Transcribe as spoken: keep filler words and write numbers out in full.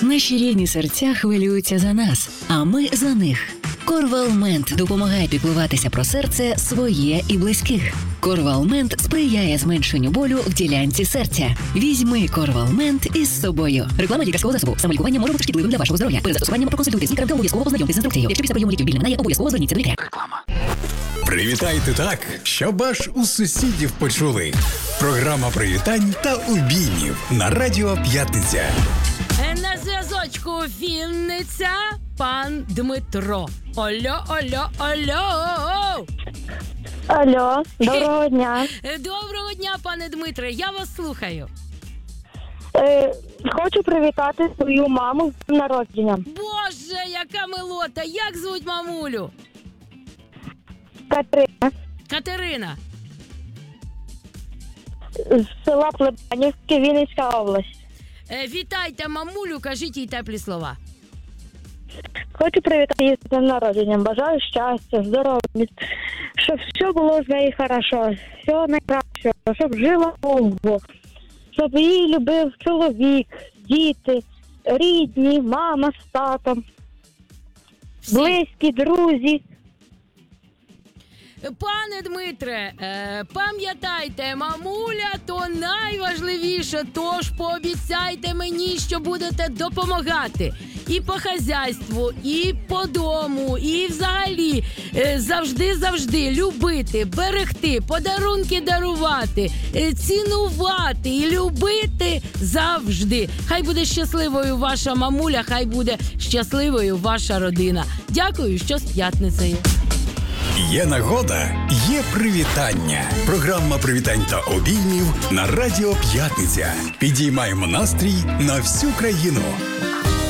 Наші рідні серця хвилюються за нас, а ми за них. Корвалмент допомагає піклуватися про серце своє і близьких. Корвалмент сприяє зменшенню болю в ділянці серця. Візьми Корвалмент із собою. Реклама лікарського засобу. Самолікування може бути шкідливим для вашого здоров'я. Перед застосуванням проконсультуйтесь з лікарем та обов'язково ознайомтесь з інструкцією. Якщо після прийому ліків біль не минає, обов'язково зверніться до лікаря. Реклама. Привітайте так, щоб аж у сусідів почули. Програма привітань та обіймів на Радіо П'ятниця. На зв'язочку Вінниця пан Дмитро. Алло, алло, алло. Алло, доброго дня. Доброго дня, пане Дмитре, я вас слухаю. Е, хочу привітати свою маму з днем народження. Боже, яка милота, як звуть мамулю? Катерина. Катерина. З села Плебанівське, Вінницька область. Е, вітайте мамулю, кажіть їй теплі слова. Хочу привітати її з днем народження. Бажаю щастя, здоров'я, щоб все було з нею хорошо, все найкраще, щоб жила довго, щоб її любив чоловік, діти, рідні, мама з татом, Всі. близькі, друзі. Пане Дмитре, е, пам'ятайте, мамуля то найважливіше, тож пообіцяйте мені, що будете допомагати і по хазяйству, і по дому, і взагалі е, завжди-завжди любити, берегти, подарунки дарувати, е, цінувати і любити завжди. Хай буде щасливою ваша мамуля, хай буде щасливою ваша родина. Дякую, що з п'ятницею. Є нагода, є привітання. Програма привітань та обіймів на Радіо П'ятниця. Підіймаємо настрій на всю країну.